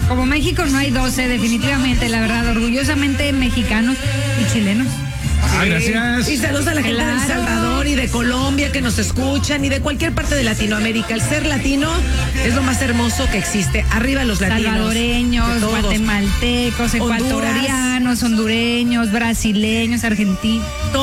Como México no hay 12, definitivamente, la verdad, orgullosamente mexicanos y chilenos. Gracias. Y saludos a la gente de El Salvador y de Colombia que nos escuchan y de cualquier parte de Latinoamérica. El ser latino es lo más hermoso que existe. Arriba los latinos. Salvadoreños, guatemaltecos, ecuatorianos, hondureños, brasileños, argentinos,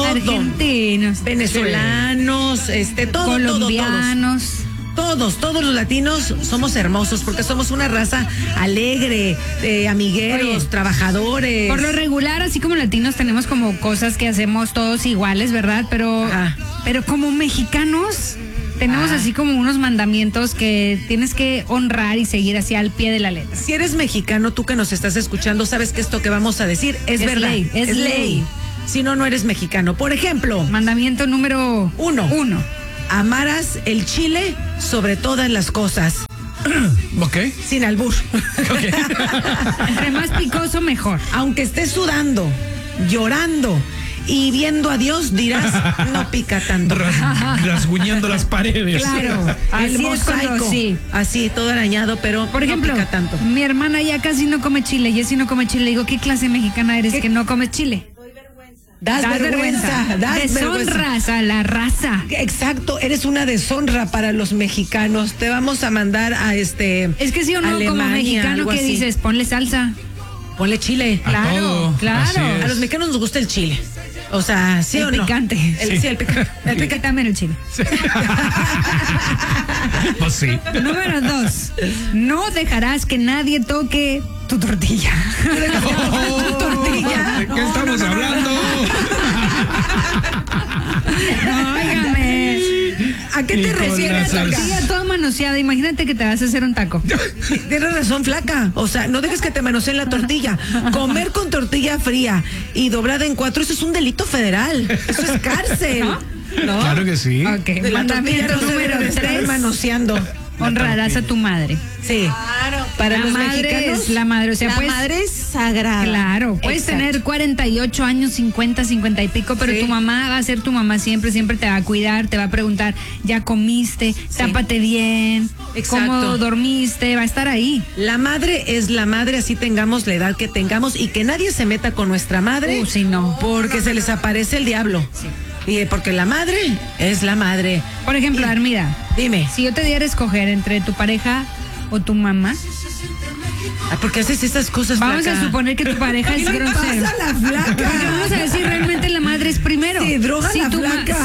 venezolanos, colombianos. Todos los latinos somos hermosos porque somos una raza alegre, amigueros, trabajadores. Por lo regular, así como latinos tenemos como cosas que hacemos todos iguales, ¿verdad? Pero como mexicanos tenemos así como unos mandamientos que tienes que honrar y seguir así al pie de la letra. Si eres mexicano, tú que nos estás escuchando, sabes que esto que vamos a decir es verdad. Es ley. Si no, no eres mexicano. Por ejemplo, mandamiento número 1. Amarás el chile sobre todas las cosas. Ok. Sin albur. Okay. Entre más picoso, mejor. Aunque estés sudando, llorando y viendo a Dios, dirás, no pica tanto. Rasguñando las paredes. Claro. El mosaico. Así, todo arañado, pero por ejemplo, no pica tanto. Mi hermana ya casi no come chile, Jessie no come chile. Le digo, ¿qué clase mexicana eres que no comes chile? Das vergüenza. Deshonras a la raza. Exacto, eres una deshonra para los mexicanos. Te vamos a mandar a Es que sí o no, Alemania, como mexicano, ¿qué dices? Ponle salsa. Ponle chile. Claro. A los mexicanos nos gusta el chile. O sea, ¿sí o no? Picante. El picante. El picante también el chile. Sí. Pues sí. Número 2. No dejarás que nadie toque tu tortilla. ¿Tu tortilla? ¿De qué estamos hablando? No, óigame. ¿A qué te refieres? La tortilla toda manoseada. Imagínate que te vas a hacer un taco. Tienes razón, flaca. O sea, no dejes que te manoseen la tortilla. Comer con tortilla fría y doblada en 4, eso es un delito federal. Eso es cárcel. ¿No? Claro que sí. Ok. Mandamiento número 3. Manoseando. Honrarás a tu madre. Sí. Claro. Para los madre mexicanos, es la madre. O sea, la madre es sagrada. Claro. Puedes tener 48 años, 50 y pico, pero tu mamá va a ser tu mamá siempre te va a cuidar, te va a preguntar, ¿ya comiste? Tápate bien. ¿Cómo dormiste? Va a estar ahí. La madre es la madre, así tengamos la edad que tengamos y que nadie se meta con nuestra madre. Sí, no. Porque se les aparece el diablo. Sí. Y porque la madre es la madre. Por ejemplo, Armida, dime. Si yo te diera a escoger entre tu pareja o tu mamá. ¿Por qué haces estas cosas, Vamos flaca? a suponer que tu pareja es grosera. ¿Qué pasa, la flaca? Porque vamos a decir, realmente la madre es primero. Sí, droga la flaca.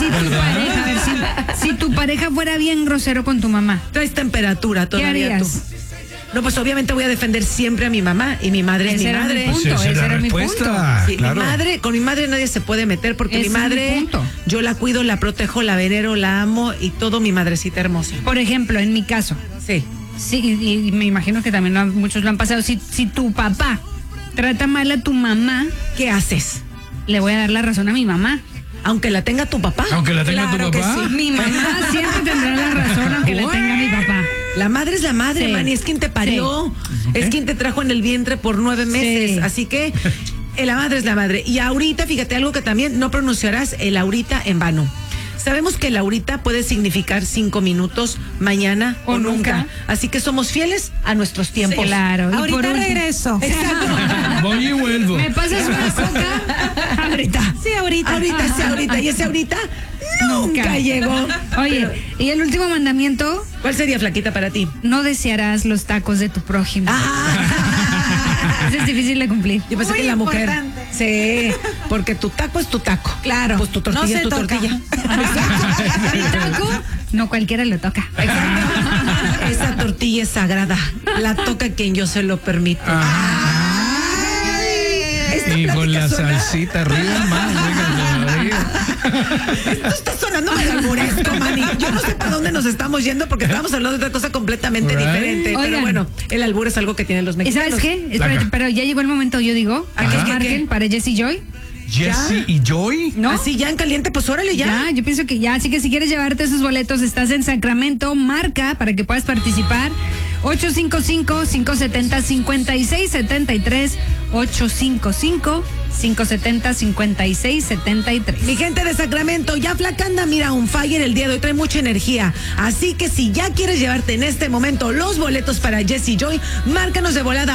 Si tu pareja fuera bien grosero con tu mamá. Traes temperatura todavía. ¿Qué harías? No, pues obviamente voy a defender siempre a mi mamá y mi madre es mi madre. Ese era mi punto. Sí, claro. Con mi madre nadie se puede meter porque mi madre, yo la cuido, la protejo, la venero, la amo y todo, mi madrecita hermosa. Por ejemplo, en mi caso. Sí. Sí, y me imagino que también muchos lo han pasado. Si tu papá trata mal a tu mamá, ¿qué haces? Le voy a dar la razón a mi mamá. Aunque la tenga tu papá. Aunque la tenga tu papá. Sí. Mi mamá siempre tendrá la razón aunque la tenga mi papá. La madre es la madre, Manny, es quien te parió, es quien te trajo en el vientre por 9 meses, así que la madre es la madre. Y ahorita, fíjate, algo que también no pronunciarás el ahorita en vano. Sabemos que el ahorita puede significar 5 minutos, mañana o nunca. Así que somos fieles a nuestros tiempos. Sí, claro. Ahorita regreso. Exacto. Voy y vuelvo. ¿Me pasas una coca? Ahorita. Sí, ahorita. Y ese ahorita nunca llegó. Oye, ¿y el último mandamiento? ¿Cuál sería, flaquita, para ti? No desearás los tacos de tu prójimo. Eso es difícil de cumplir. Yo pensé que la mujer. Sí, porque tu taco es tu taco. Claro. Pues tu tortilla es tu tortilla. Mi taco, no cualquiera lo toca. Exacto. Esa tortilla es sagrada. La toca quien yo se lo permito. Y con la salsita arriba, más Esto está sonando alburesco, Manny. Yo no sé para dónde nos estamos yendo porque estamos hablando de otra cosa completamente diferente. Oigan, pero bueno, el albur es algo que tienen los mexicanos. ¿Y sabes qué? Espérate, pero ya llegó el momento, yo digo, a que marquen para Jessie Joy. ¿Jessie y Joy? ¿No? Así ya en caliente, pues órale ya. Ya, yo pienso que ya. Así que si quieres llevarte esos boletos, estás en Sacramento, marca para que puedas participar. 855-570-5673. 855-570-5673. Mi gente de Sacramento, ya Flacanda, mira, un fire el día de hoy, trae mucha energía. Así que si ya quieres llevarte en este momento los boletos para Jesse Joy, márcanos de volada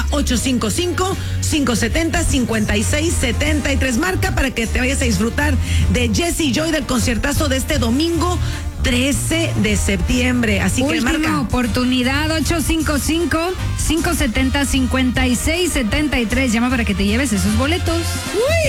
855-570-5673. Marca para que te vayas a disfrutar de Jesse Joy, del conciertazo de este domingo 13 de septiembre. Así que última marca. oportunidad, 855-570-5673. Llama para que te lleves esos boletos. Uy.